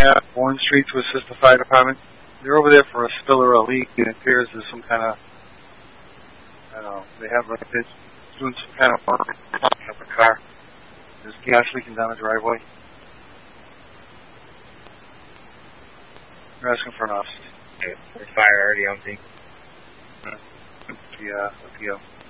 Yeah, Warren Street to assist the fire department. They're over there for a spill or a leak, and it appears there's some kind of, I don't know, they have like this, doing some kind of work up a car. There's gas leaking down the driveway. They're asking for an officer. The fire already on scene. The PO.